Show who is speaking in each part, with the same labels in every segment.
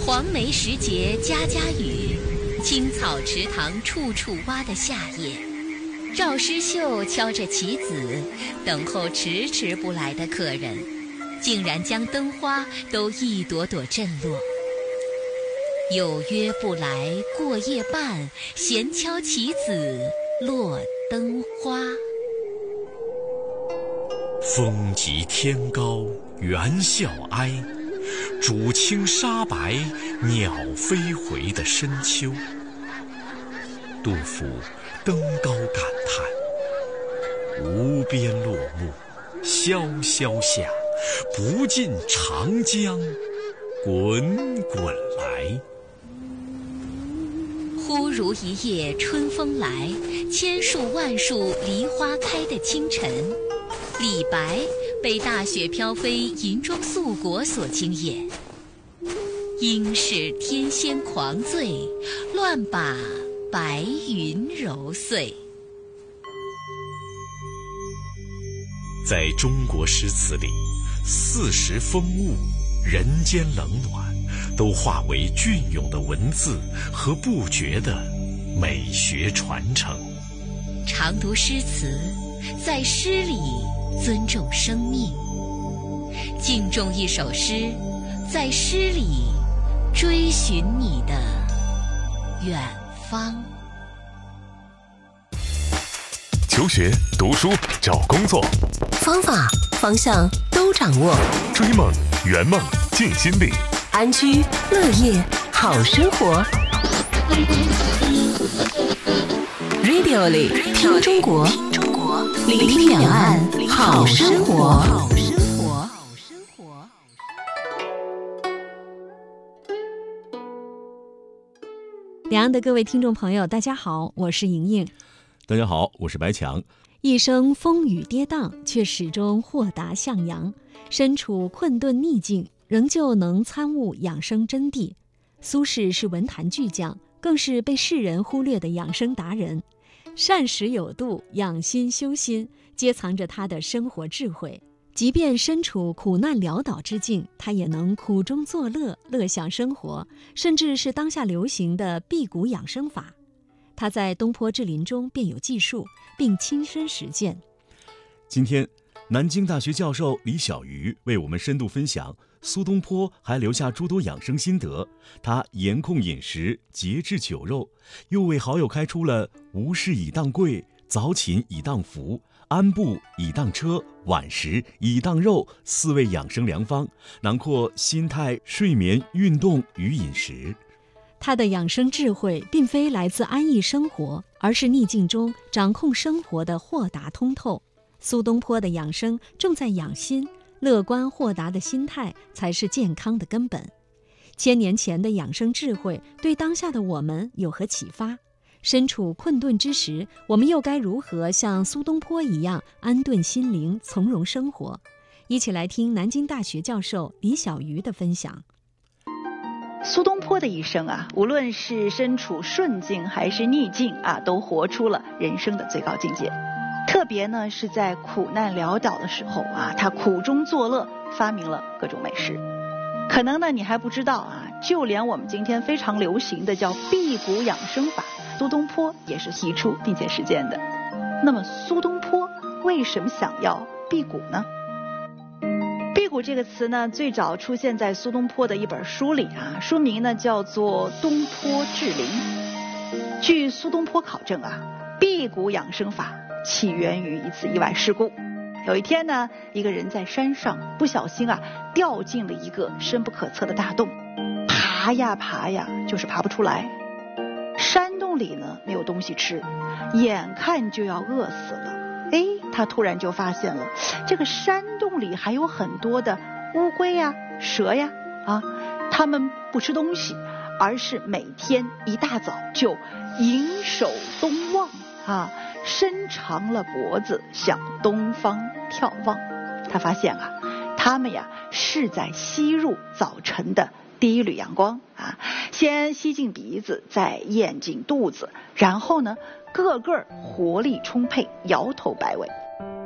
Speaker 1: 黄梅时节家家雨，青草池塘处处蛙的夏夜，赵诗绣敲着棋子，等候迟迟不来的客人，竟然将灯花都一朵朵震落。有约不来过夜半，闲敲棋子落灯花。
Speaker 2: 风急天高猿啸哀，渚清沙白鸟飞回的深秋。杜甫登高感叹：无边落木萧萧下，不尽长江滚滚来。
Speaker 1: 忽如一夜春风来，千树万树梨花开的清晨，李白被大雪飘飞银装素裹所惊艳。应是天仙狂醉，乱把白云揉碎。
Speaker 2: 在中国诗词里，四时风物、人间冷暖，都化为隽永的文字和不绝的美学传承。
Speaker 1: 常读诗词，在诗里尊重生命，敬重一首诗，在诗里追寻你的远方。
Speaker 3: 求学、读书、找工作，
Speaker 4: 方法、方向都掌握。
Speaker 3: 追梦、圆梦、尽心力，
Speaker 4: 安居乐业好生活。Radio 里听中国，聆听两岸好生活。
Speaker 5: 两岸的各位听众朋友，大家好，我是莹莹。
Speaker 6: 大家好，我是白强。
Speaker 5: 一生风雨跌宕，却始终豁达向阳，身处困顿逆境，仍旧能参悟养生真谛。苏轼是文坛巨匠，更是被世人忽略的养生达人。膳食有度，养心修心，皆藏着他的生活智慧。即便身处苦难潦倒之境，他也能苦中作乐，乐享生活，甚至是当下流行的辟谷养生法。他在东坡志林中便有记述，并亲身实践。
Speaker 6: 今天，南京大学教授李小鱼为我们深度分享苏东坡还留下诸多养生心得。他严控饮食，节制酒肉，又为好友开出了无事以当贵、早寝以当福、安步以当车、晚食以当肉4味养生良方，囊括心态、睡眠、运动与饮食。
Speaker 5: 他的养生智慧并非来自安逸生活，而是逆境中掌控生活的豁达通透。苏东坡的养生重在养心，乐观豁达的心态才是健康的根本。1000年前的养生智慧对当下的我们有何启发？身处困顿之时，我们又该如何像苏东坡一样安顿心灵，从容生活？一起来听南京大学教授李小鱼的分享。
Speaker 7: 苏东坡的一生啊，无论是身处顺境还是逆境啊，都活出了人生的最高境界。特别呢是在苦难潦倒的时候啊，他苦中作乐，发明了各种美食。可能呢你还不知道啊，就连我们今天非常流行的叫辟谷养生法，苏东坡也是提出并且实践的。那么苏东坡为什么想要辟谷呢？辟谷这个词呢，最早出现在苏东坡的一本书里啊，书名呢叫做《东坡志林》。据苏东坡考证啊，辟谷养生法起源于一次意外事故。有一天呢，一个人在山上不小心啊，掉进了一个深不可测的大洞，爬呀爬呀，就是爬不出来。山洞里呢没有东西吃，眼看就要饿死了。他突然就发现了，这个山洞里还有很多的乌龟呀、蛇呀，它们不吃东西，而是每天一大早就迎首东望伸长了脖子向东方眺望。他发现啊，它们呀是在吸入早晨的第一缕阳光先吸进鼻子，再咽进肚子，然后呢个个活力充沛，摇头摆尾。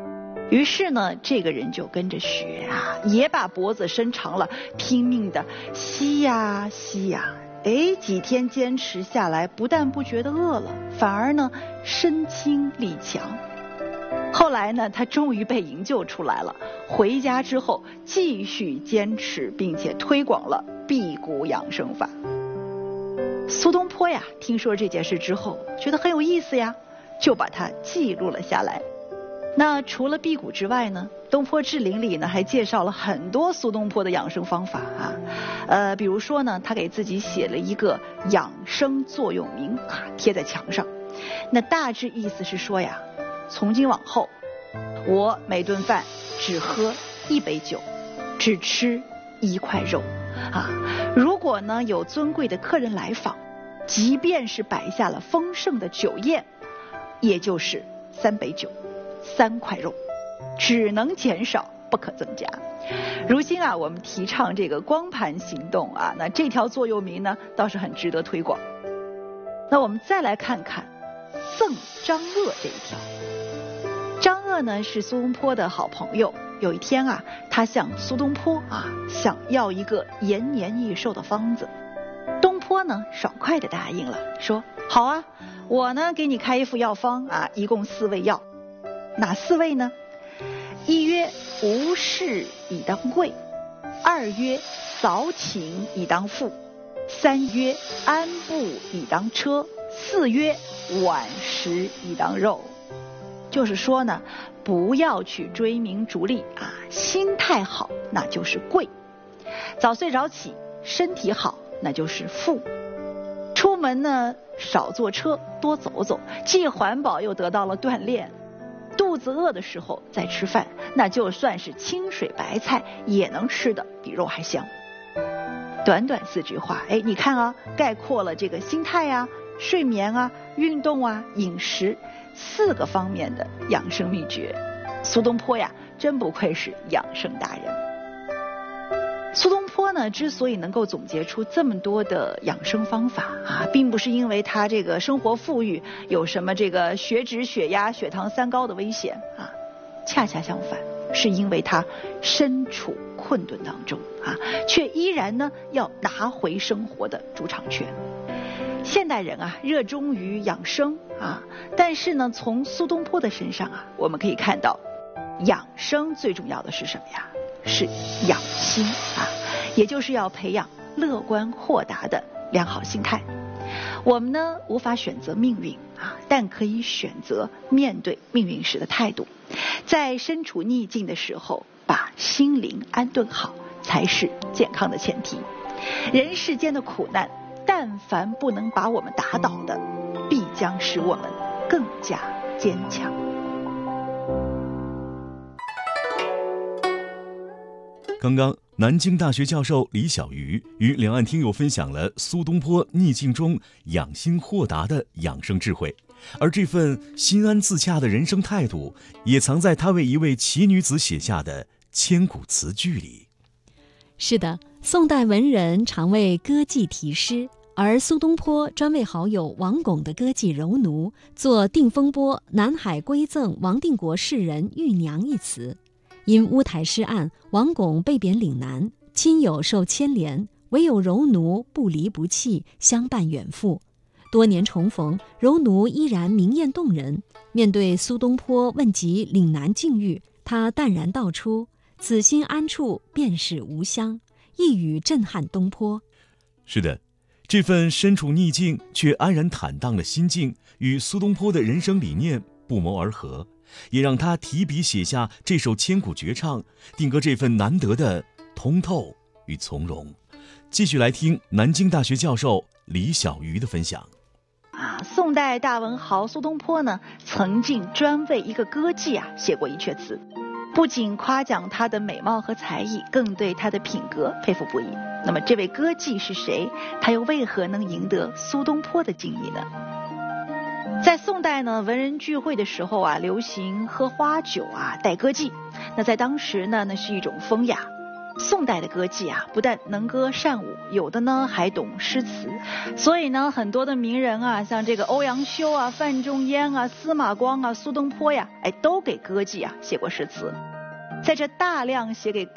Speaker 7: 于是呢，这个人就跟着学啊，也把脖子伸长了，拼命的吸呀吸呀。几天坚持下来，不但不觉得饿了，反而呢身轻力强。后来呢，他终于被营救出来了。回家之后，继续坚持，并且推广了辟谷养生法。苏东坡呀，听说这件事之后，觉得很有意思呀，就把它记录了下来。那除了辟谷之外呢，《东坡志林》里呢还介绍了很多苏东坡的养生方法啊。比如说呢，他给自己写了一个养生座右铭啊，贴在墙上。那大致意思是说呀，从今往后，我每顿饭只喝1杯酒，只吃1块肉啊。如果呢有尊贵的客人来访，即便是摆下了丰盛的酒宴，也就是3杯酒，3块肉，只能减少，不可增加。如今啊，我们提倡这个光盘行动啊，那这条座右铭呢，倒是很值得推广。那我们再来看看赠张鄂这一条。张鄂呢是苏东坡的好朋友，有一天啊，他向苏东坡啊想要一个延年益寿的方子。东坡呢爽快地答应了，说好啊，我呢给你开一副药方啊，一共4味药。哪4味呢？一曰无事以当贵，2曰扫寝以当富，3曰安步以当车，4曰晚食以当肉。就是说呢，不要去追名逐利啊，心态好那就是贵，早睡早起身体好那就是富，出门呢少坐车多走走，既环保又得到了锻炼，肚子饿的时候再吃饭，那就算是清水白菜也能吃的比肉还香。短短4句话，你看啊，概括了这个心态啊、睡眠啊、运动啊、饮食4个方面的养生秘诀。苏东坡呀，真不愧是养生达人。苏东坡呢，之所以能够总结出这么多的养生方法啊，并不是因为他这个生活富裕，有什么这个血脂、血压、血糖3高的危险啊，恰恰相反，是因为他身处困顿当中啊，却依然呢要拿回生活的主场权。现代人啊，热衷于养生啊，但是呢，从苏东坡的身上啊，我们可以看到，养生最重要的是什么呀？是养心啊，也就是要培养乐观豁达的良好心态。我们呢无法选择命运啊，但可以选择面对命运时的态度。在身处逆境的时候，把心灵安顿好，才是健康的前提。人世间的苦难，但凡不能把我们打倒的，必将使我们更加坚强。
Speaker 6: 刚刚，南京大学教授李小鱼与两岸听友分享了苏东坡逆境中养心豁达的养生智慧，而这份心安自洽的人生态度，也藏在他为一位奇女子写下的千古词句里。
Speaker 5: 是的，宋代文人常为歌妓题诗，而苏东坡专为好友王巩的歌妓柔奴作《定风波南海归赠王定国士人玉娘》一词。因乌台诗案，王巩被贬岭南，亲友受牵连，唯有柔奴不离不弃，相伴远赴。多年重逢，柔奴依然明艳动人。面对苏东坡问及岭南境遇，他淡然道出：“此心安处，便是吾乡。”一语震撼东坡。
Speaker 6: 是的，这份身处逆境却安然坦荡的心境，与苏东坡的人生理念不谋而合，也让他提笔写下这首千古绝唱，定格这份难得的通透与从容。继续来听南京大学教授李小鱼的分享。
Speaker 7: 宋代大文豪苏东坡呢，曾经专为一个歌妓写过一阙词，不仅夸奖她的美貌和才艺，更对她的品格佩服不已。那么这位歌妓是谁？她又为何能赢得苏东坡的敬意呢？在宋代呢，文人聚会的时候流行喝花酒带歌妓。那在当时呢，那是一种风雅。 宋代的歌妓啊，不但能歌善舞，有的呢还懂诗词，所以呢，很多的名人啊，像这个欧阳修啊、范仲淹啊、司马光啊、苏东坡呀，都给歌妓啊写过诗词。在这大量写给